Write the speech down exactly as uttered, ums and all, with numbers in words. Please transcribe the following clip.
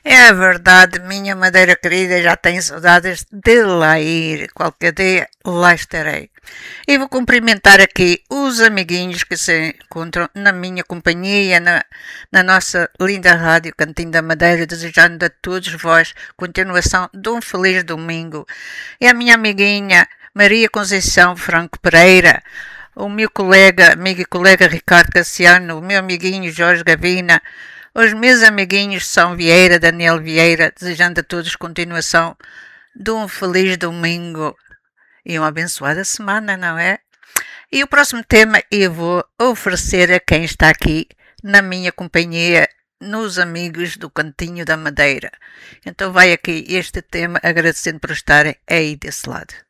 É verdade, minha Madeira querida, já tenho saudades de lá ir. Qualquer dia lá estarei. E vou cumprimentar aqui os amiguinhos que se encontram na minha companhia, na, na nossa linda rádio Cantinho da Madeira, desejando a todos vós continuação de um feliz domingo. E a minha amiguinha Maria Conceição Franco Pereira, o meu colega, amigo e colega Ricardo Cassiano, o meu amiguinho Jorge Gavina, os meus amiguinhos São Vieira, Daniel Vieira, desejando a todos continuação de um feliz domingo e uma abençoada semana, não é? E o próximo tema eu vou oferecer a quem está aqui na minha companhia, nos amigos do Cantinho da Madeira. Então vai aqui este tema, agradecendo por estarem aí desse lado.